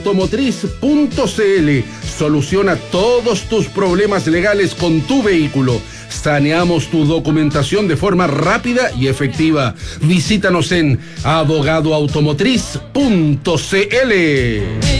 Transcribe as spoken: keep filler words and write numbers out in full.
Automotriz punto c l. Soluciona todos tus problemas legales con tu vehículo. Saneamos tu documentación de forma rápida y efectiva. Visítanos en abogado automotriz punto c l.